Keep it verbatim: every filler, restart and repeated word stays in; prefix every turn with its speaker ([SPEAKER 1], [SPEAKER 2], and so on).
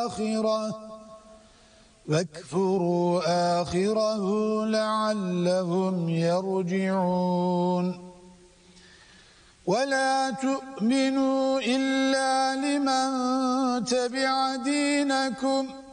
[SPEAKER 1] الآخرة واكفروا آخره لعلهم يرجعون ولا تؤمنوا إلا لمن تبع دينكم